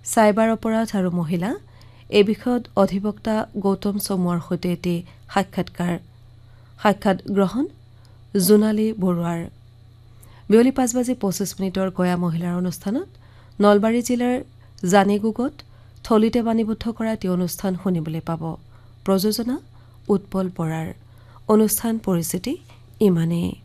cyber অপৰাধ আৰু মহিলা এই বিষয়ত অধিবক্তা গৌতম চমুৱাৰ সৈতে এটি সাক্ষাৎ গ্ৰহণ জোনালী বৰুৱাৰ বিয়লি 5:25 গয়া মহিলাৰ অনুষ্ঠানত নলবাৰী জিলাৰ জানিগুগত থলিতে বাণীবদ্ধ কৰা এটি অনুষ্ঠান শুনিবলৈ পাব প্ৰযোজনা উৎপল বৰাৰ অনুষ্ঠান পৰিস্থিতি ইমানেই